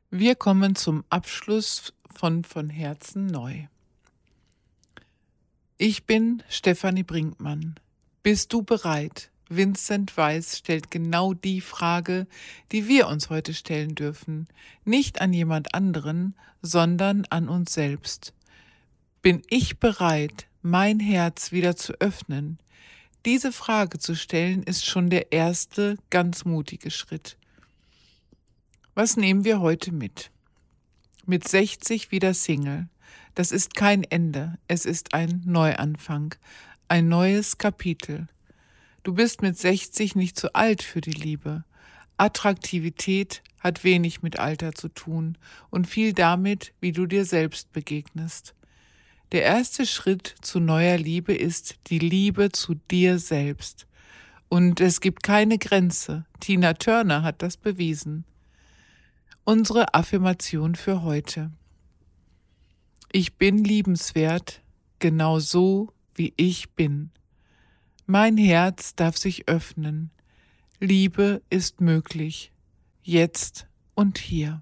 Wir kommen zum Abschluss von Herzen neu. Ich bin Stefanie Brinkmann. Bist du bereit? Vincent Weiss stellt genau die Frage, die wir uns heute stellen dürfen. Nicht an jemand anderen, sondern an uns selbst. Bin ich bereit, mein Herz wieder zu öffnen? Diese Frage zu stellen, ist schon der erste, ganz mutige Schritt. Was nehmen wir heute mit? Mit 60 wieder Single. Das ist kein Ende, es ist ein Neuanfang, ein neues Kapitel. Du bist mit 60 nicht zu alt für die Liebe. Attraktivität hat wenig mit Alter zu tun und viel damit, wie du dir selbst begegnest. Der erste Schritt zu neuer Liebe ist die Liebe zu dir selbst. Und es gibt keine Grenze. Tina Turner hat das bewiesen. Unsere Affirmation für heute. Ich bin liebenswert, genau so, wie ich bin. Mein Herz darf sich öffnen. Liebe ist möglich, jetzt und hier.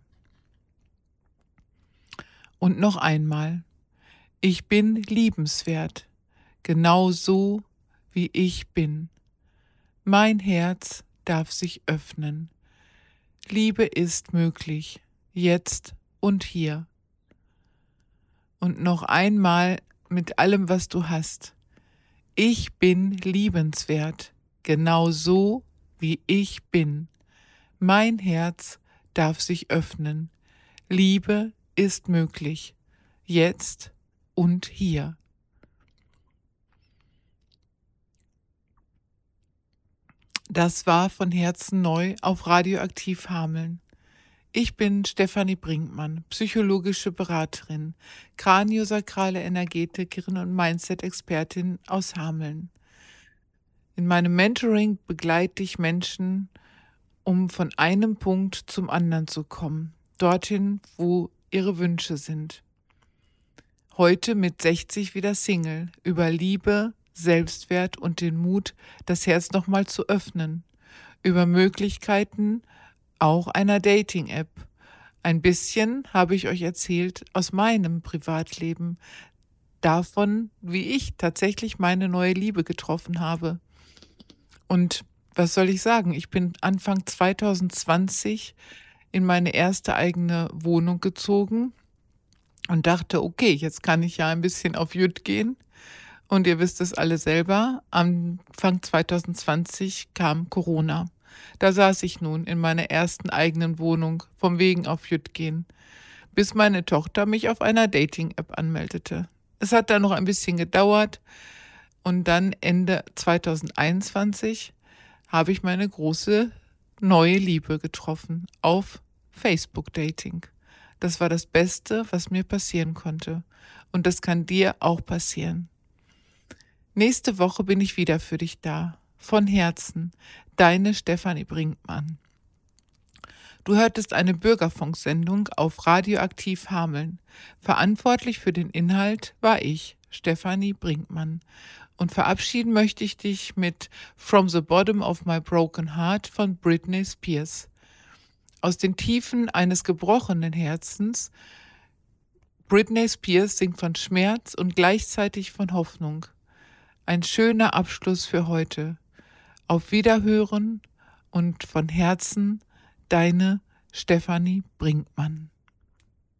Und noch einmal. Ich bin liebenswert, genau so, wie ich bin. Mein Herz darf sich öffnen. Liebe ist möglich, jetzt und hier. Und noch einmal mit allem, was du hast. Ich bin liebenswert, genau so, wie ich bin. Mein Herz darf sich öffnen. Liebe ist möglich, jetzt und hier. Das war von Herzen neu auf Radioaktiv Hameln. Ich bin Stefanie Brinkmann, psychologische Beraterin, kraniosakrale Energetikerin und Mindset-Expertin aus Hameln. In meinem Mentoring begleite ich Menschen, um von einem Punkt zum anderen zu kommen, dorthin, wo ihre Wünsche sind. Heute mit 60 wieder Single, über Liebe, Selbstwert und den Mut, das Herz nochmal zu öffnen, über Möglichkeiten auch einer Dating-App. Ein bisschen habe ich euch erzählt aus meinem Privatleben, davon, wie ich tatsächlich meine neue Liebe getroffen habe. Und was soll ich sagen? Ich bin Anfang 2020 in meine erste eigene Wohnung gezogen und dachte, okay, jetzt kann ich ja ein bisschen auf Jüt gehen. Und ihr wisst es alle selber, Anfang 2020 kam Corona. Da saß ich nun in meiner ersten eigenen Wohnung, vom Wegen auf Jüt gehen, bis meine Tochter mich auf einer Dating-App anmeldete. Es hat dann noch ein bisschen gedauert und dann Ende 2021 habe ich meine große neue Liebe getroffen auf Facebook-Dating. Das war das Beste, was mir passieren konnte. Und das kann dir auch passieren. Nächste Woche bin ich wieder für dich da. Von Herzen, deine Stefanie Brinkmann. Du hörtest eine Bürgerfunksendung auf Radioaktiv Hameln. Verantwortlich für den Inhalt war ich, Stefanie Brinkmann. Und verabschieden möchte ich dich mit From the Bottom of My Broken Heart von Britney Spears. Aus den Tiefen eines gebrochenen Herzens. Britney Spears singt von Schmerz und gleichzeitig von Hoffnung. Ein schöner Abschluss für heute. Auf Wiederhören und von Herzen, deine Stefanie Brinkmann.